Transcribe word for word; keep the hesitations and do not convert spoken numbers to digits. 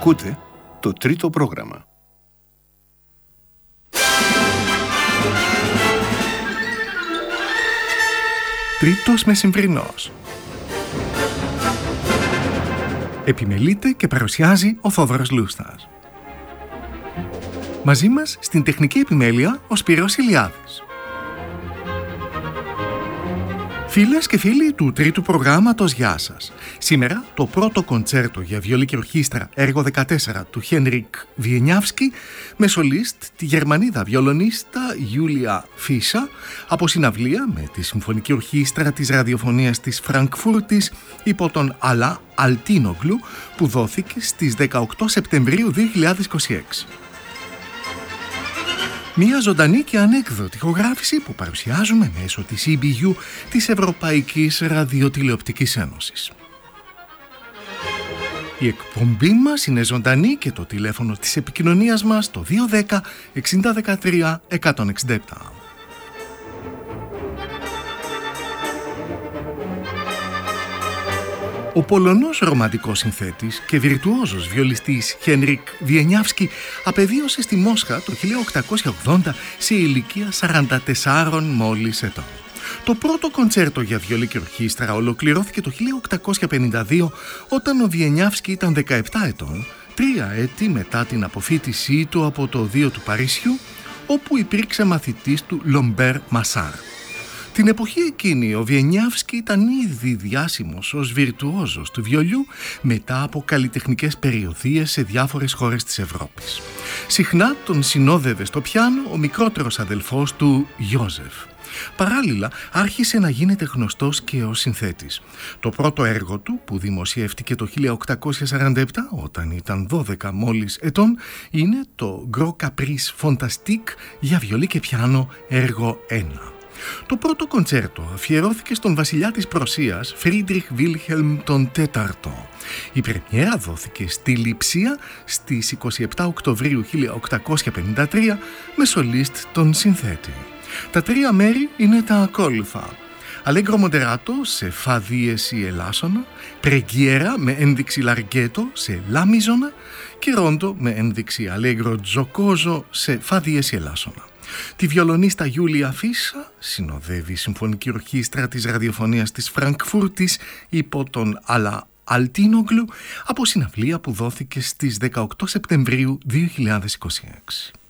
Ακούτε το τρίτο πρόγραμμα. Τρίτος μεσημβρινός. Επιμελείται και παρουσιάζει ο Θόδωρος Λούστας. Μαζί μας στην τεχνική επιμέλεια ο Σπύρος Ηλιάδης. Φίλες και φίλοι του τρίτου προγράμματος, γεια σας. Σήμερα το πρώτο κοντσέρτο για βιολί και ορχήστρα έργο δεκατέσσερα του Χένρικ Βιενιάβσκι με σολίστ τη Γερμανίδα βιολονίστα Γιούλια Φίσα από συναυλία με τη Συμφωνική Ορχήστρα της Ραδιοφωνίας της Φραγκφούρτης υπό τον Αλά Αλτίνογλου που δόθηκε στις δεκαοκτώ Σεπτεμβρίου δύο χιλιάδες είκοσι έξι. Μια ζωντανή και ανέκδοτη ηχογράφηση που παρουσιάζουμε μέσω της ι μπι γιου της Ευρωπαϊκής Ραδιοτηλεοπτικής Ένωσης. Η εκπομπή μας είναι ζωντανή και το τηλέφωνο της επικοινωνίας μας το δύο ένα μηδέν εξήντα δεκατρία εκατόν εξήντα επτά. Ο Πολωνός ρομαντικός συνθέτης και βιρτουόζος βιολιστής Χένρικ Βιενιάβσκι απεβίωσε στη Μόσχα το χίλια οκτακόσια ογδόντα σε ηλικία σαράντα τεσσάρων μόλις ετών. Το πρώτο κοντσέρτο για βιολί και ορχήστρα ολοκληρώθηκε το χίλια οκτακόσια πενήντα δύο όταν ο Βιενιάβσκι ήταν δεκαεπτά ετών, τρία έτη μετά την αποφοίτησή του από το Οδείο του Παρισιού, όπου υπήρξε μαθητής του Λομπέρ Μασάρ. Την εποχή εκείνη ο Βιενιάβσκι ήταν ήδη διάσημος ως βιρτουόζος του βιολιού μετά από καλλιτεχνικές περιοδίες σε διάφορες χώρες της Ευρώπης. Συχνά τον συνόδευε στο πιάνο ο μικρότερος αδελφός του Γιώζεφ. Παράλληλα άρχισε να γίνεται γνωστός και ως συνθέτης. Το πρώτο έργο του, που δημοσιεύτηκε το χίλια οκτακόσια σαράντα επτά όταν ήταν δώδεκα μόλις ετών, είναι το Gros Caprice Fantastique για βιολί και πιάνο έργο ένα. Το πρώτο κοντσέρτο αφιερώθηκε στον βασιλιά της Πρωσίας, Φρίντριχ Βίλχελμ τον τέταρτο. Η πρεμιέρα δόθηκε στη Λειψία στις είκοσι επτά Οκτωβρίου χίλια οκτακόσια πενήντα τρία με σολίστ τον συνθέτη. Τα τρία μέρη είναι τα ακόλουθα: Αλέγκρο μοντεράτο σε φα δίεση ελάσσονα, πρεγγιέρα με ένδειξη λαργέτο σε λα μίζωνα και ρόντο με ένδειξη αλέγκρο τζοκόζο σε φα δίεση ελάσσονα. Τη βιολονίστα Γιούλια Φίσα συνοδεύει η Συμφωνική Ορχήστρα της Ραδιοφωνίας της Φραγκφούρτης υπό τον Αλά Αλτίνογλου από συναυλία που δόθηκε στις δεκαοκτώ Σεπτεμβρίου δύο χιλιάδες είκοσι έξι.